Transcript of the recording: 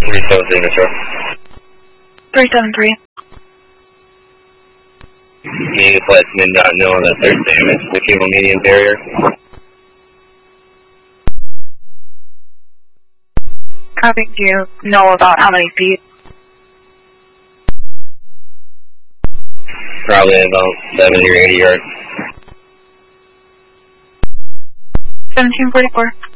373, Metro. 373. Meeting flights mid.no on the third damage. The cable medium barrier. Copy, do you know about how many feet? Probably about 70 or 80 yards. 1744.